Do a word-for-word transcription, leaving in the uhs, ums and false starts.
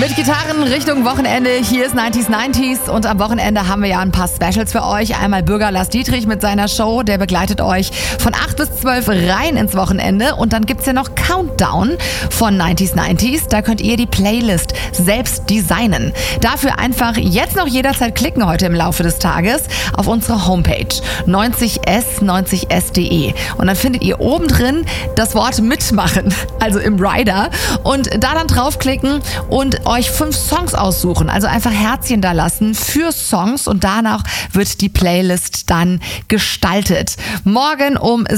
Mit Gitarren Richtung Wochenende. Hier ist neunzig neunzig und am Wochenende haben wir ja ein paar Specials für euch. Einmal Bürger Lars Dietrich mit seiner Show, der begleitet euch von acht bis zwölf rein ins Wochenende. Und dann gibt's ja noch Countdown von neunzig neunzig. Da könnt ihr die Playlist selbst designen. Dafür einfach jetzt noch jederzeit klicken heute im Laufe des Tages auf unsere Homepage neunzig s neunzig s punkt de und dann findet ihr oben drin das Wort mitmachen, also im Rider, und da dann draufklicken und euch fünf Songs aussuchen, also einfach Herzchen da lassen für Songs und danach wird die Playlist dann gestaltet. Morgen um